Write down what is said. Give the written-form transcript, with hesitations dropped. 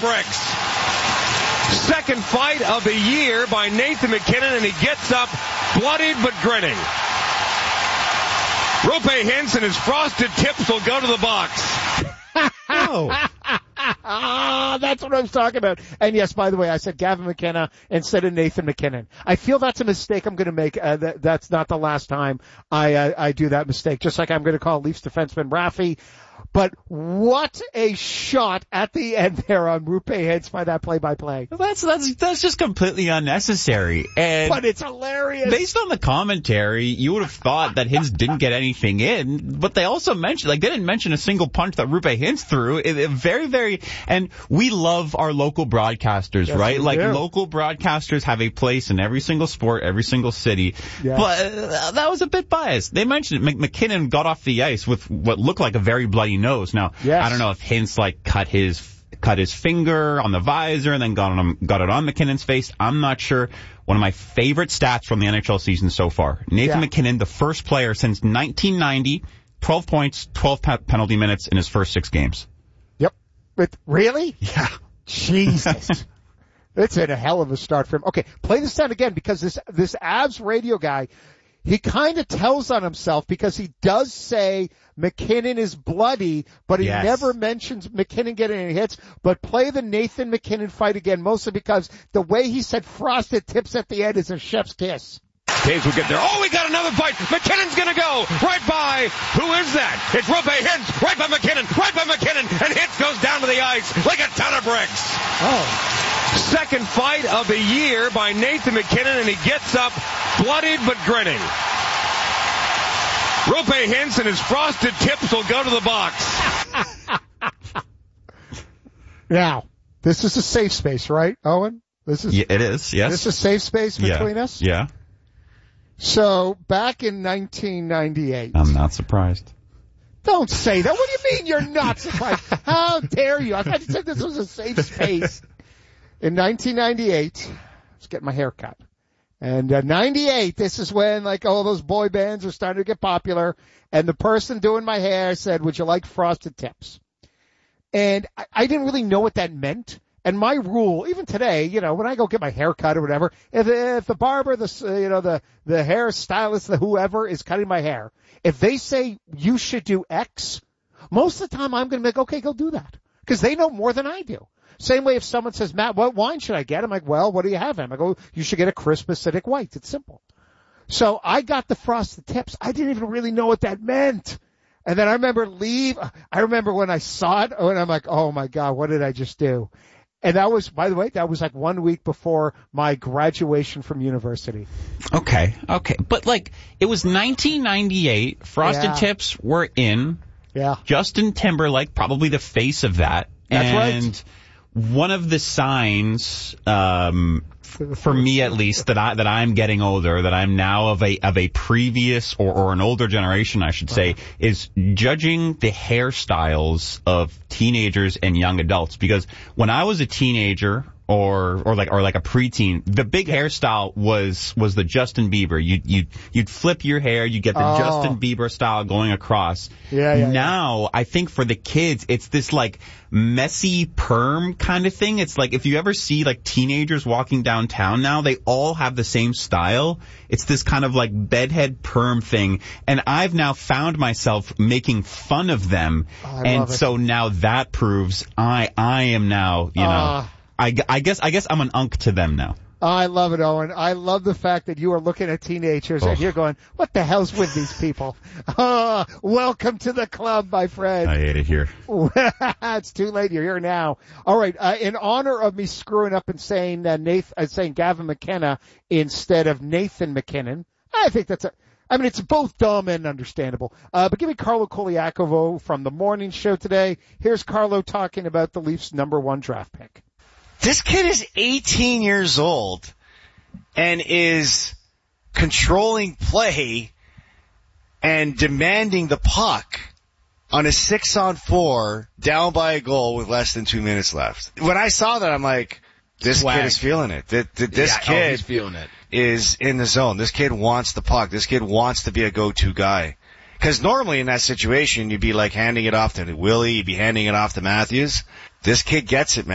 bricks. Second fight of the year by Nathan MacKinnon, and he gets up bloodied but grinning. Roope Hintz and his frosted tips will go to the box. Oh. That's what I was talking about. And yes, by the way, I said Gavin McKenna instead of Nathan MacKinnon. I feel that's a mistake I'm going to make. That's not the last time I do that mistake. Just like I'm going to call Leafs defenseman Rafi. But what a shot at the end there on Roope Hintz by that play-by-play. That's just completely unnecessary. But it's hilarious. Based on the commentary, you would have thought that Hintz didn't get anything in, but they also mentioned, they didn't mention a single punch that Roope Hintz threw. Very, very, and we love our local broadcasters, yes, right? Local broadcasters have a place in every single sport, every single city. Yes. But that was a bit biased. They mentioned it. MacKinnon got off the ice with what looked like a very bloody nose. Now, yes. I don't know if Hintz cut his finger on the visor and then got it on McKinnon's face. I'm not sure. One of my favorite stats from the NHL season so far. Nathan MacKinnon, the first player since 1990, 12 points, 12 penalty minutes in his first 6 games. Yep. Really? Yeah. Jesus. It's a hell of a start for him. Okay, play this down again because this Avs radio guy, he kind of tells on himself because he does say MacKinnon is bloody, but he never mentions MacKinnon getting any hits. But play the Nathan MacKinnon fight again, mostly because the way he said frosted tips at the end is a chef's kiss. Taves will get there. Oh, we got another fight. MacKinnon's going to go right by. Who is that? It's Roope Hintz. Right by MacKinnon. And Hintz goes down to the ice like a ton of bricks. Oh. Second fight of the year by Nathan MacKinnon, and he gets up bloodied but grinning. Roope Hintz and his frosted tips will go to the box. Now, this is a safe space, right, Owen? It is, yes. This is a safe space between us? Yeah. So, back in 1998. I'm not surprised. Don't say that. What do you mean you're not surprised? How dare you? I thought you said this was a safe space. In 1998, I was getting my hair cut. And 98, this is when all those boy bands are starting to get popular. And the person doing my hair said, would you like frosted tips? And I didn't really know what that meant. And my rule, even today, when I go get my hair cut or whatever, if the barber, the hair stylist, the whoever is cutting my hair, if they say you should do X, most of the time I'm going to be like, okay, go do that. Because they know more than I do. Same way if someone says, Matt, what wine should I get? I'm like, well, what do you have? I go, you should get a crisp acidic white. It's simple. So I got the frosted tips. I didn't even really know what that meant. And then I remember when I saw it, and I'm like, oh my God, what did I just do? And that was, by the way, 1 week before my graduation from university. Okay. But it was 1998. Frosted tips were in. Yeah. Justin Timberlake, probably the face of that. That's and right. One of the signs, for me at least, that I'm getting older, that I'm now of a previous or an older generation, I should say, is judging the hairstyles of teenagers and young adults. Because when I was a teenager or like a preteen, the big hairstyle was the Justin Bieber. You'd flip your hair, you get the Justin Bieber style going across. Now, I think for the kids, it's this messy perm kind of thing. It's if you ever see teenagers walking downtown now, they all have the same style. It's this kind of bedhead perm thing. And I've now found myself making fun of them. And so now that proves I am now, I guess I'm an unk to them now. I love it, Owen. I love the fact that you are looking at teenagers and you're going, what the hell's with these people? Welcome to the club, my friend. I hate it here. It's too late. You're here now. All right. In honor of me screwing up and saying Gavin McKenna instead of Nathan MacKinnon, I think it's both dumb and understandable. But give me Carlo Koliakovo from the morning show today. Here's Carlo talking about the Leafs' #1 draft pick. This kid is 18 years old and is controlling play and demanding the puck on a 6-on-4 down by a goal with less than 2 minutes left. When I saw that, I'm like, this kid is feeling it. This kid he's feeling it. Is in the zone. This kid wants the puck. This kid wants to be a go-to guy. Because normally in that situation, you'd be handing it off to Willie, you'd be handing it off to Matthews. This kid gets it, man.